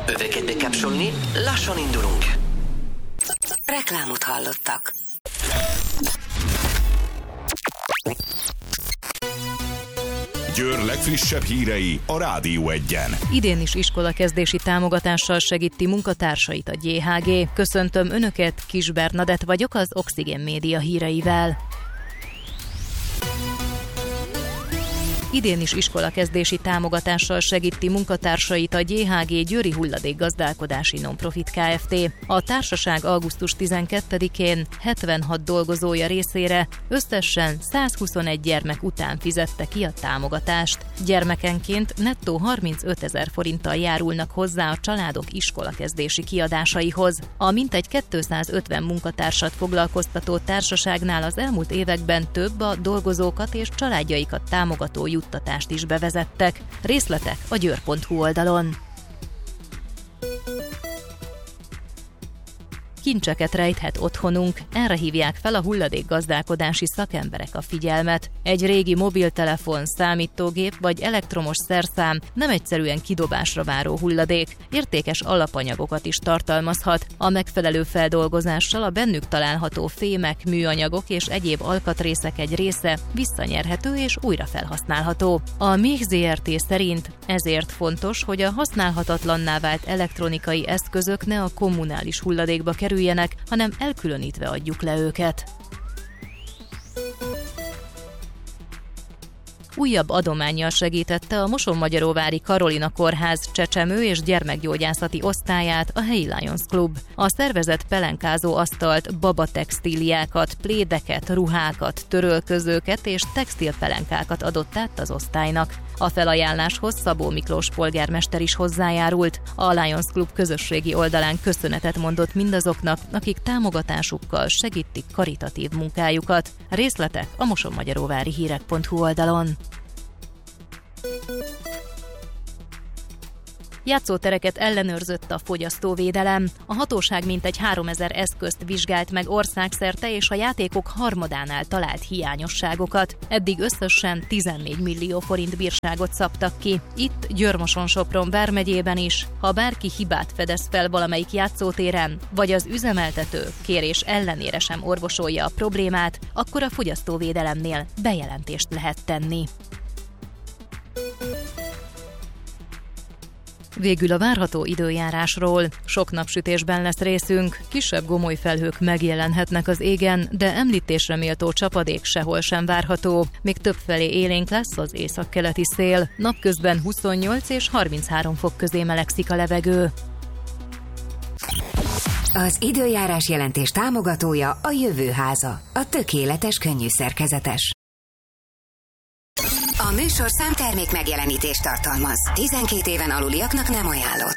Öveket bekapcsolni, lassan indulunk. Reklámot hallottak. Győr legfrissebb hírei a Rádió 1-en. Idén is iskolakezdési támogatással segíti munkatársait a GHG. Köszöntöm Önöket, Kis Bernadett vagyok az Oxigén Média híreivel. Idén is iskolakezdési támogatással segíti munkatársait a GHG Győri Hulladékgazdálkodási Nonprofit Kft. A társaság augusztus 12-én 76 dolgozója részére összesen 121 gyermek után fizette ki a támogatást. Gyermekenként nettó 35 000 forinttal járulnak hozzá a családok iskolakezdési kiadásaihoz. A mintegy 250 munkatársat foglalkoztató társaságnál az elmúlt években több a dolgozókat és családjaikat támogató juttatást is bevezettek. Részletek a győr.hu oldalon. Kincseket rejthet otthonunk, erre hívják fel a hulladékgazdálkodási szakemberek a figyelmet. Egy régi mobiltelefon, számítógép vagy elektromos szerszám nem egyszerűen kidobásra váró hulladék, értékes alapanyagokat is tartalmazhat. A megfelelő feldolgozással a bennük található fémek, műanyagok és egyéb alkatrészek egy része visszanyerhető és újra felhasználható. A MIH Zrt. Szerint ezért fontos, hogy a használhatatlanná vált elektronikai eszközök ne a kommunális hulladékba kerüljenek, hanem elkülönítve adjuk le őket. Újabb adománnyal segítette a Mosonmagyaróvári Karolina Kórház csecsemő- és gyermekgyógyászati osztályát a helyi Lions Club. A szervezet pelenkázó asztalt, babatextíliákat, plédeket, ruhákat, törölközőket és textilpelenkákat adott át az osztálynak. A felajánláshoz Szabó Miklós polgármester is hozzájárult. A Lions Club közösségi oldalán köszönetet mondott mindazoknak, akik támogatásukkal segítik karitatív munkájukat. Részletek a mosonmagyaróvári hírek.hu oldalon. Játszótereket ellenőrzött a fogyasztóvédelem. A hatóság mintegy 3000 eszközt vizsgált meg országszerte, és a játékok harmadánál talált hiányosságokat. Eddig összesen 14 millió forint bírságot szabtak ki. Itt Győr-Moson-Sopron vármegyében is. Ha bárki hibát fedez fel valamelyik játszótéren, vagy az üzemeltető kérés ellenére sem orvosolja a problémát, akkor a fogyasztóvédelemnél bejelentést lehet tenni. Végül a várható időjárásról. Sok napsütésben lesz részünk, kisebb gomoly felhők megjelenhetnek az égen, de említésre méltó csapadék sehol sem várható. Még többfelé élénk lesz az északkeleti szél, napközben 28 és 33 fok közé melegszik a levegő. Az időjárás jelentés támogatója a Jövőháza, a tökéletes könnyűszerkezetes. A műsorszám termék megjelenítést tartalmaz. 12 éven aluliaknak nem ajánlott.